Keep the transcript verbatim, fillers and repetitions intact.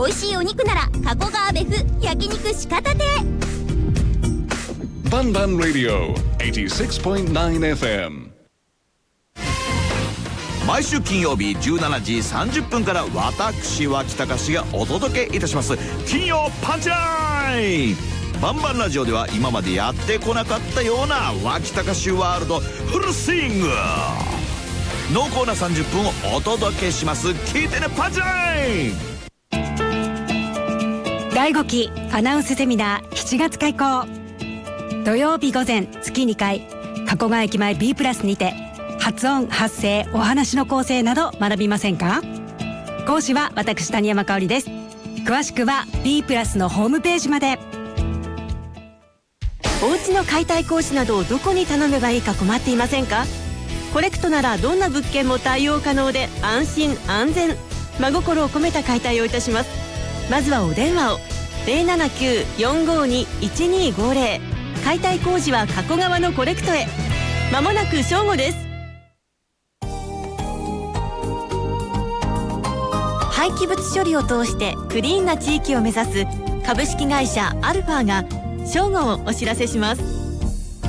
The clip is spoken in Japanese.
美味しいお肉なら加古川別府焼肉鹿立て。 バンバンラディオ はちじゅうろくてんきゅうエフエム。 毎週金曜日じゅうしちじさんじゅっぷんから私脇隆がお届けいたします金曜パンチライン。バンバンラジオでは今までやってこなかったような脇隆ワールドフルスイング、濃厚なさんじゅっぷんをお届けします。聞いてねパンチライン。 だいごきアナウンスセミナーしちがつ開講。土曜日午前月にかい加古川駅前 B プラスにて発音、発声、お話の構成など学びませんか？講師は私谷山香織です。詳しくは B プラスのホームページまで。 お家の解体工事などをどこに頼めばいいか困っていませんか？コレクトならどんな物件も対応可能で安心安全、真心を込めた解体をいたします。まずはお電話を ゼロななきゅう よんごに いちにごゼロ。 解体工事は加古川のコレクトへ。まもなく正午です。廃棄物処理を通してクリーンな地域を目指す株式会社アルファが正午をお知らせします。